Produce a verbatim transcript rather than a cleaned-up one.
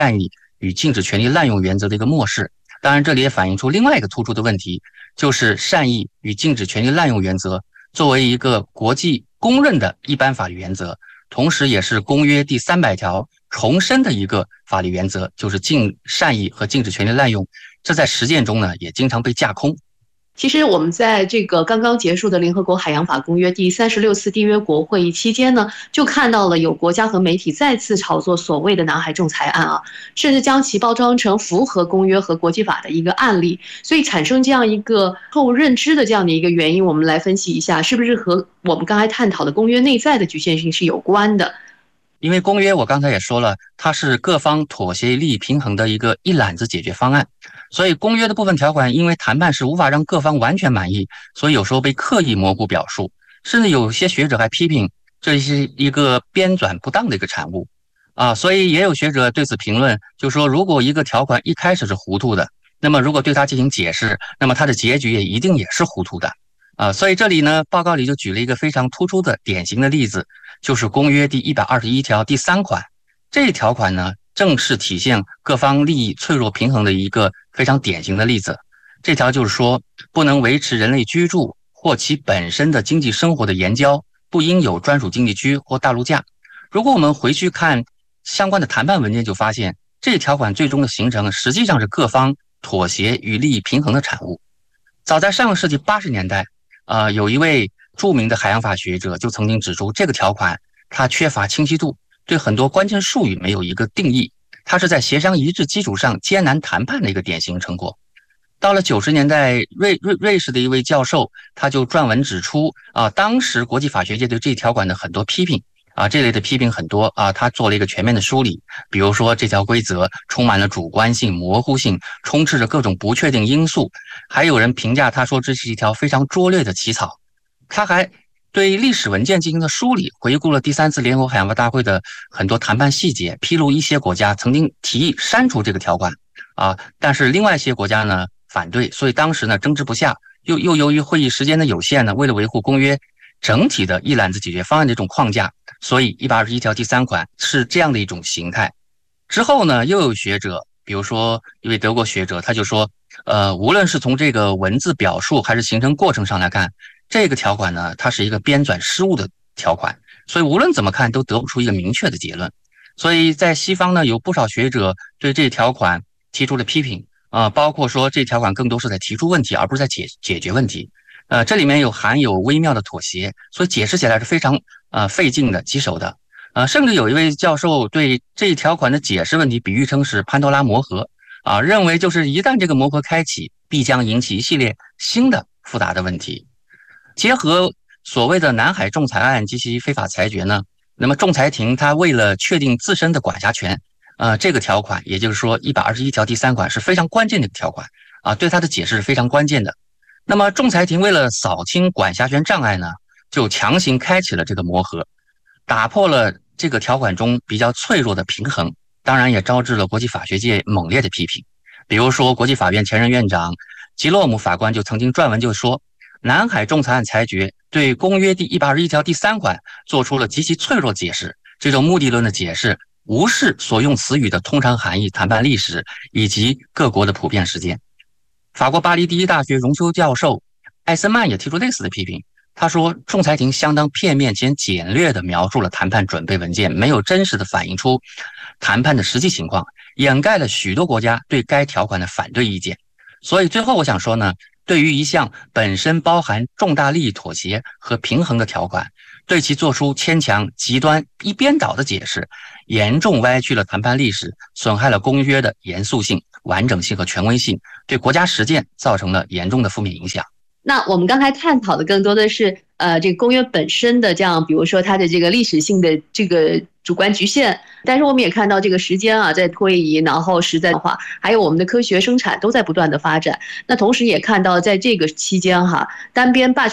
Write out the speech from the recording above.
善意与禁止权利滥用原则的一个漠视。当然，这里也反映出另外一个突出的问题，就是善意与禁止权利滥用原则作为一个国际公认的一般法律原则，同时也是公约第三百条重申的一个法律原则，就是禁善意和禁止权利滥用。这在实践中呢，也经常被架空。 其实我们在这个刚刚结束的联合国海洋法公约第三十六次缔约国会议期间呢，就看到了有国家和媒体再次炒作所谓的南海仲裁案啊，甚至将其包装成符合公约和国际法的一个案例，所以产生这样一个错误认知的这样的一个原因，我们来分析一下，是不是和我们刚才探讨的公约内在的局限性是有关的？ 因为公约我刚才也说了，它是各方妥协利益平衡的一个一揽子解决方案，所以公约的部分条款因为谈判是无法让各方完全满意，所以有时候被刻意模糊表述，甚至有些学者还批评这是一个编纂不当的一个产物啊。所以也有学者对此评论，就说如果一个条款一开始是糊涂的，那么如果对它进行解释，那么它的结局也一定也是糊涂的啊。所以这里呢，报告里就举了一个非常突出的典型的例子，就是公约第一百二十一条第三款。这一条款呢，正是体现各方利益脆弱平衡的一个非常典型的例子。这条就是说，不能维持人类居住或其本身的经济生活的沿礁，不应有专属经济区或大陆架。如果我们回去看相关的谈判文件，就发现这一条款最终的形成实际上是各方妥协与利益平衡的产物。早在上个世纪八十年代，呃，有一位著名的海洋法学者就曾经指出，这个条款它缺乏清晰度，对很多关键术语没有一个定义，它是在协商一致基础上艰难谈判的一个典型成果。到了九十年代，瑞瑞瑞士的一位教授他就撰文指出啊，当时国际法学界对这条款的很多批评啊，这类的批评很多啊，他做了一个全面的梳理，比如说这条规则充满了主观性、模糊性，充斥着各种不确定因素，还有人评价他说这是一条非常拙劣的起草。他还对历史文件进行了梳理，回顾了第三次联合国海洋法大会的很多谈判细节，披露一些国家曾经提议删除这个条款啊，但是另外一些国家呢反对，所以当时呢争执不下，又又由于会议时间的有限呢，为了维护公约整体的一揽子解决方案的这种框架，所以一百二十一条第三款是这样的一种形态。之后呢，又有学者，比如说一位德国学者，他就说，呃，无论是从这个文字表述还是形成过程上来看，这个条款呢，它是一个编纂失误的条款，所以无论怎么看都得不出一个明确的结论。所以在西方呢，有不少学者对这条款提出了批评啊、呃，包括说这条款更多是在提出问题，而不是在解解决问题。呃，这里面有含有微妙的妥协，所以解释起来是非常呃费劲的、棘手的。呃，甚至有一位教授对这一条款的解释问题比喻称是潘多拉魔盒啊，认为就是一旦这个魔盒开启，必将引起一系列新的复杂的问题。结合所谓的南海仲裁案及其非法裁决呢，那么仲裁庭它为了确定自身的管辖权，呃，这个条款，也就是说一百二十一条第三款是非常关键的一个条款啊，对它的解释是非常关键的。那么仲裁庭为了扫清管辖权障碍呢，就强行开启了这个魔盒，打破了这个条款中比较脆弱的平衡，当然也招致了国际法学界猛烈的批评。比如说，国际法院前任院长吉洛姆法官就曾经撰文就说，南海仲裁案裁决对公约第一百二十一条第三款做出了极其脆弱解释，这种目的论的解释无视所用词语的通常含义、谈判历史以及各国的普遍实践。法国巴黎第一大学荣休教授艾森曼也提出类似的批评，他说，仲裁庭相当片面且简略地描述了谈判准备文件，没有真实地反映出谈判的实际情况，掩盖了许多国家对该条款的反对意见。所以最后我想说呢，对于一项本身包含重大利益妥协和平衡的条款，对其做出牵强、极端、一边倒的解释，严重歪曲了谈判历史，损害了公约的严肃性、完整性和权威性，对国家实践造成了严重的负面影响。 那我们刚才探讨的更多的是，呃，这个公约本身的这样，比如说它的这个历史性的这个主观局限，但是我们也看到这个时间啊在推移，然后实在化，还有我们的科学生产都在不断的发展。那同时也看到在这个期间哈，单边霸权